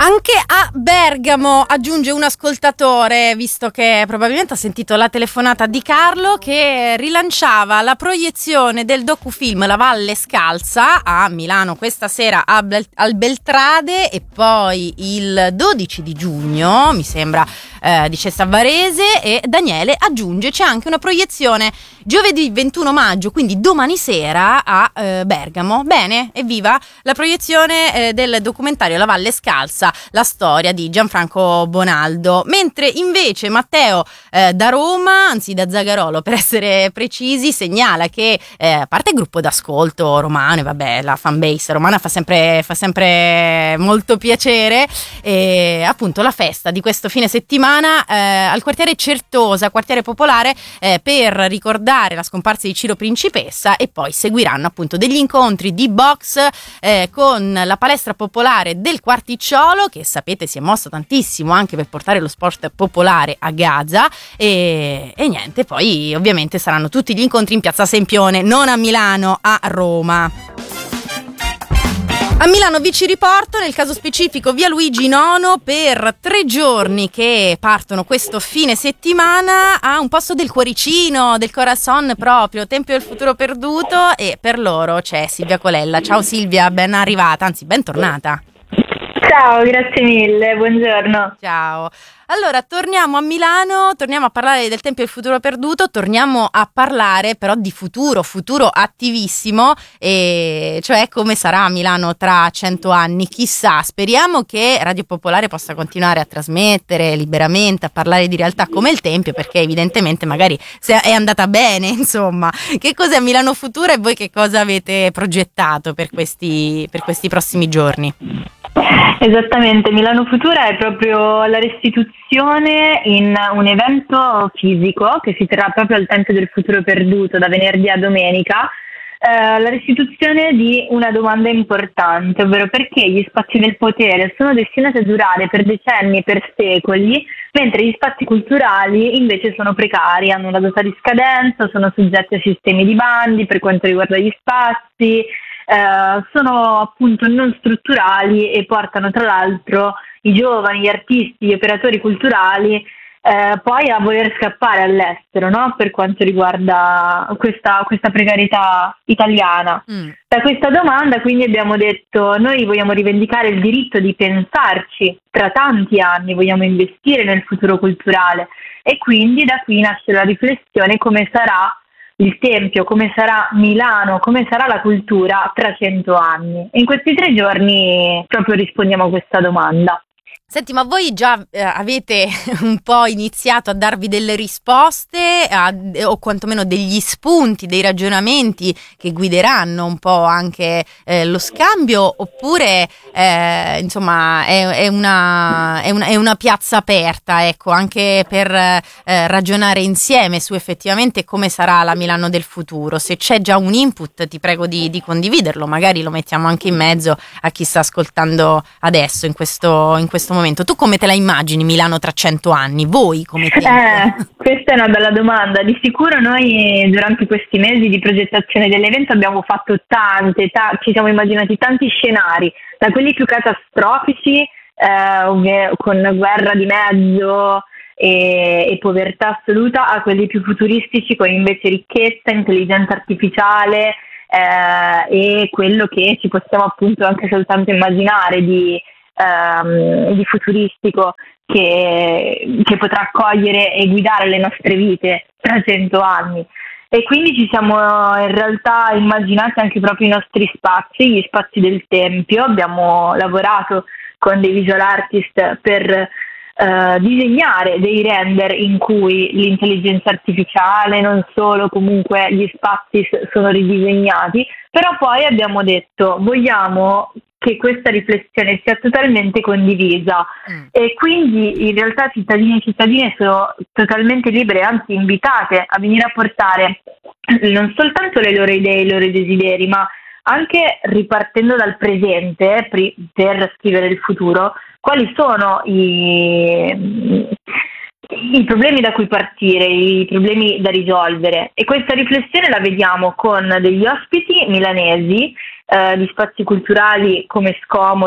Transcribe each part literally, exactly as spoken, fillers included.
Anche a Bergamo, aggiunge un ascoltatore, visto che probabilmente ha sentito la telefonata di Carlo, che rilanciava la proiezione del docufilm La Valle Scalza a Milano questa sera a Bel- al Beltrade, e poi il dodici di giugno, mi sembra, eh, dicesse a Varese. E Daniele aggiunge: c'è anche una proiezione giovedì ventuno maggio, quindi domani sera, a eh, Bergamo. Bene, evviva la proiezione eh, del documentario La Valle Scalza, la storia di Gianfranco Bonaldo. Mentre invece Matteo eh, da Roma, anzi da Zagarolo per essere precisi, segnala che eh, a parte il gruppo d'ascolto romano, e vabbè, la fanbase romana fa sempre, fa sempre molto piacere, e appunto la festa di questo fine settimana eh, al quartiere Certosa, quartiere popolare, eh, per ricordare la scomparsa di Ciro Principessa, e poi seguiranno appunto degli incontri di box eh, con la palestra popolare del Quarticciolo, che sapete si è mossa tantissimo anche per portare lo sport popolare a Gaza, e, e niente, poi ovviamente saranno tutti gli incontri in piazza Sempione, non a Milano, a Roma. A Milano vi ci riporto, nel caso specifico via Luigi nono, per tre giorni che partono questo fine settimana, a un posto del cuoricino, del corazon proprio, Tempio del Futuro Perduto, e per loro c'è Silvia Colella. Ciao Silvia, ben arrivata, anzi bentornata. Ciao, grazie mille, buongiorno. Ciao. Allora, torniamo a Milano, torniamo a parlare del Tempio del Futuro Perduto, torniamo a parlare però di futuro, futuro attivissimo, e cioè come sarà Milano tra cento anni, chissà. Speriamo che Radio Popolare possa continuare a trasmettere liberamente, a parlare di realtà come il Tempio, perché evidentemente magari se è andata bene, insomma. Che cos'è Milano Futuro, e voi che cosa avete progettato per questi, per questi prossimi giorni? Esattamente, Milano Futura è proprio la restituzione in un evento fisico che si terrà proprio al Tempio del Futuro Perduto da venerdì a domenica, eh, la restituzione di una domanda importante, ovvero perché gli spazi del potere sono destinati a durare per decenni e per secoli, mentre gli spazi culturali invece sono precari, hanno una data di scadenza, sono soggetti a sistemi di bandi per quanto riguarda gli spazi. Uh, sono appunto non strutturali e portano tra l'altro i giovani, gli artisti, gli operatori culturali uh, poi a voler scappare all'estero, no? Per quanto riguarda questa, questa precarietà italiana. Mm. Da questa domanda quindi abbiamo detto: noi vogliamo rivendicare il diritto di pensarci tra tanti anni, vogliamo investire nel futuro culturale, e quindi da qui nasce la riflessione: come sarà il Tempio, come sarà Milano, come sarà la cultura tra cento anni. E in questi tre giorni proprio rispondiamo a questa domanda. Senti, ma voi già eh, avete un po' iniziato a darvi delle risposte, a, o quantomeno degli spunti, dei ragionamenti che guideranno un po' anche eh, lo scambio, oppure eh, insomma è, è, una, è, una, è una piazza aperta, ecco, anche per eh, ragionare insieme su effettivamente come sarà la Milano del futuro? Se c'è già un input, ti prego di, di condividerlo, magari lo mettiamo anche in mezzo a chi sta ascoltando adesso in questo, in questo momento. Tu come te la immagini Milano tra cento anni? Voi come te? Eh, questa è una bella domanda. Di sicuro noi durante questi mesi di progettazione dell'evento abbiamo fatto tante, ta- ci siamo immaginati tanti scenari, da quelli più catastrofici, eh, con guerra di mezzo e, e povertà assoluta, a quelli più futuristici con invece ricchezza, intelligenza artificiale eh, e quello che ci possiamo appunto anche soltanto immaginare di Um, di futuristico che, che potrà accogliere e guidare le nostre vite tra cento anni. E quindi ci siamo in realtà immaginati anche proprio i nostri spazi, gli spazi del Tempio. Abbiamo lavorato con dei visual artist per uh, disegnare dei render in cui l'intelligenza artificiale, non solo, comunque gli spazi sono ridisegnati, però poi abbiamo detto: vogliamo che questa riflessione sia totalmente condivisa mm. e quindi in realtà cittadini e cittadine sono totalmente libere, anzi invitate a venire a portare non soltanto le loro idee, i loro desideri, ma anche ripartendo dal presente per scrivere il futuro, quali sono i, i problemi da cui partire, i problemi da risolvere. E questa riflessione la vediamo con degli ospiti milanesi, Eh, di spazi culturali come Scomodo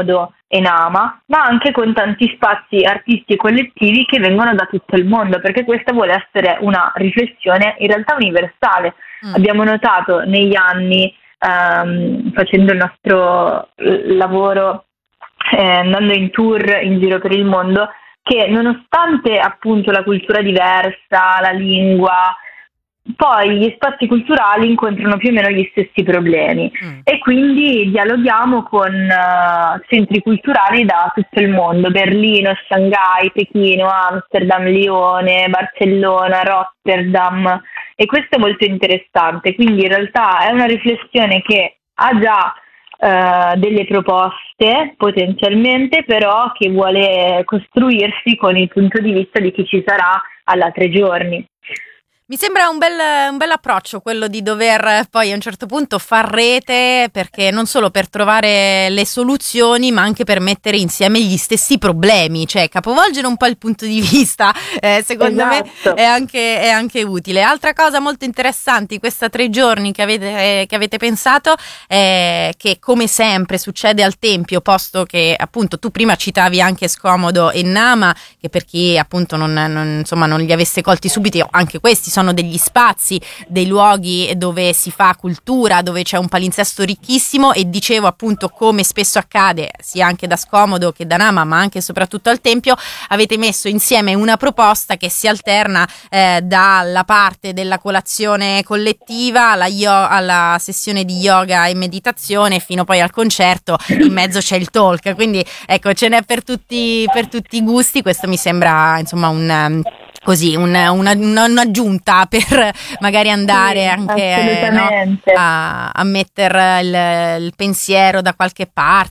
e Nama, ma anche con tanti spazi artisti e collettivi che vengono da tutto il mondo, perché questa vuole essere una riflessione in realtà universale. Mm. Abbiamo notato negli anni, ehm, facendo il nostro lavoro, eh, andando in tour in giro per il mondo, che nonostante appunto la cultura diversa, la lingua, poi gli spazi culturali incontrano più o meno gli stessi problemi mm. e quindi dialoghiamo con uh, centri culturali da tutto il mondo: Berlino, Shanghai, Pechino, Amsterdam, Lione, Barcellona, Rotterdam, e questo è molto interessante. Quindi in realtà è una riflessione che ha già uh, delle proposte potenzialmente, però che vuole costruirsi con il punto di vista di chi ci sarà alla Tre Giorni. Mi sembra un bel, un bel approccio quello di dover poi a un certo punto far rete, perché non solo per trovare le soluzioni, ma anche per mettere insieme gli stessi problemi, cioè capovolgere un po' il punto di vista, eh, secondo esatto. me è anche, è anche utile. Altra cosa molto interessante di questa tre giorni che avete, che avete pensato è che, come sempre succede al Tempio, posto che appunto tu prima citavi anche Scomodo e Nama, che per chi appunto non, non, insomma, non li avesse colti subito, anche questi sono degli spazi, dei luoghi dove si fa cultura, dove c'è un palinsesto ricchissimo, e dicevo appunto, come spesso accade sia anche da Scomodo che da Nama, ma anche e soprattutto al Tempio, avete messo insieme una proposta che si alterna eh, dalla parte della colazione collettiva alla, yo- alla sessione di yoga e meditazione fino poi al concerto. In mezzo c'è il talk, quindi ecco, ce n'è per tutti, per tutti i gusti. Questo mi sembra insomma un così una, una, un'aggiunta per magari andare sì, anche no, a, a mettere il, il pensiero da qualche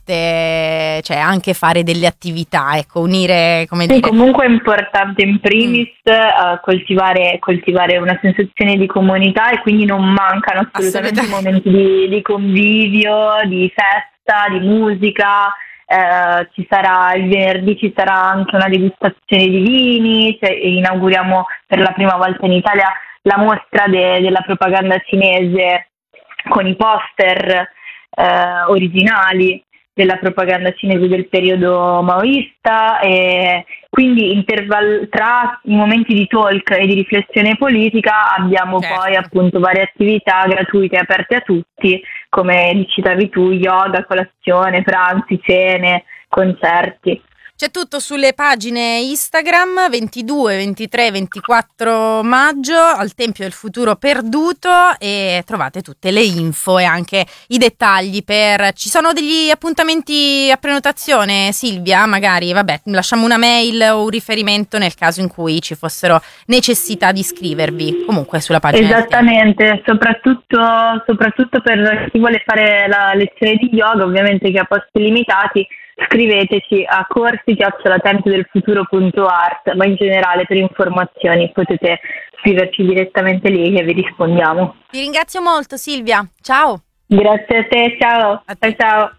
parte, cioè anche fare delle attività, ecco, unire, come sì, dire. Comunque è importante in primis mm. uh, coltivare, coltivare una sensazione di comunità, e quindi non mancano assolutamente, assolutamente. momenti di, di convivio, di festa, di musica. Eh, ci sarà il venerdì, ci sarà anche una degustazione di vini, cioè, inauguriamo per la prima volta in Italia la mostra de- della propaganda cinese con i poster eh, originali della propaganda cinese del periodo maoista, e quindi interval- tra i momenti di talk e di riflessione politica abbiamo certo. poi appunto varie attività gratuite aperte a tutti, come citavi tu, yoga, colazione, pranzi, cene, concerti. C'è tutto sulle pagine Instagram, ventidue, ventitré, ventiquattro maggio, al Tempio del Futuro Perduto, e trovate tutte le info e anche i dettagli. Per ci sono degli appuntamenti a prenotazione, Silvia? Magari, vabbè, lasciamo una mail o un riferimento nel caso in cui ci fossero necessità di iscrivervi, comunque sulla pagina. Esattamente, soprattutto, soprattutto per chi vuole fare la lezione di yoga, ovviamente che ha posti limitati. Scriveteci a corsi chiocciola tempio del futuro punto art, ma in generale per informazioni potete scriverci direttamente lì che vi rispondiamo. Ti ringrazio molto, Silvia, ciao. Grazie a te, ciao. A te. Ciao ciao.